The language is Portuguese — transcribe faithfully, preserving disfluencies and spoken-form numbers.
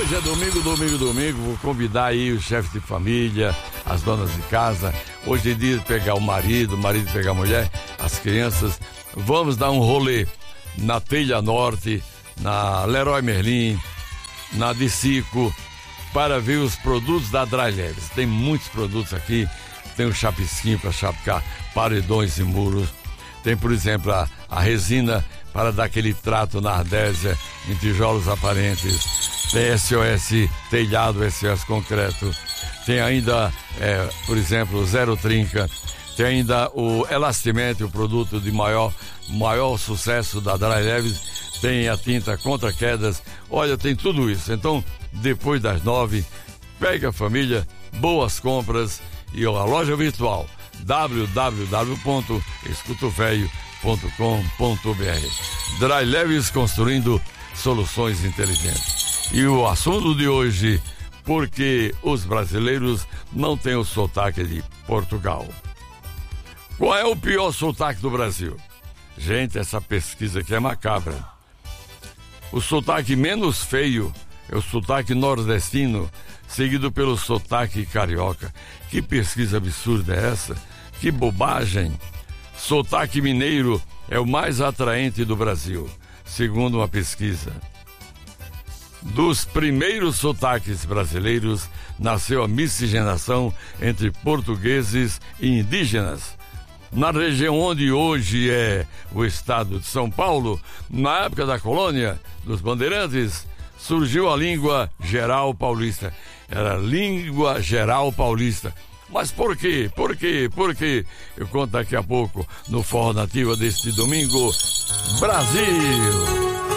Hoje é domingo, domingo, domingo. Vou convidar aí os chefes de família, as donas de casa. Hoje é dia de pegar o marido, o marido pegar a mulher, as crianças. Vamos dar um rolê na Telha Norte, na Leroy Merlin, na Dicico, para ver os produtos da Dry Leves. Tem muitos produtos aqui. Tem o chapisquinho para chapicar paredões e muros. Tem, por exemplo, a, a resina para dar aquele trato na ardésia em tijolos aparentes. Tem S O S telhado, S O S concreto. Tem ainda, é, por exemplo, o Zero Trinca. Tem ainda o Elastimete, o produto de maior, maior sucesso da Dry Leves. Tem a tinta contra quedas. Olha, tem tudo isso. Então, depois das nove, pega a família, boas compras e a loja virtual w w w ponto escuto velho ponto com ponto b r. Dry Leves, construindo soluções inteligentes. E o assunto de hoje, porque os brasileiros não têm o sotaque de Portugal. Qual é o pior sotaque do Brasil? Gente, essa pesquisa aqui é macabra. O sotaque menos feio é o sotaque nordestino, seguido pelo sotaque carioca. Que pesquisa absurda é essa? Que bobagem! Sotaque mineiro é o mais atraente do Brasil, segundo uma pesquisa. Dos primeiros sotaques brasileiros, nasceu a miscigenação entre portugueses e indígenas. Na região onde hoje é o estado de São Paulo, na época da colônia dos bandeirantes, surgiu a língua geral paulista. Era a língua geral paulista. Mas por quê? Por quê? Por quê? Eu conto daqui a pouco no Forró Nativa deste domingo. Brasil!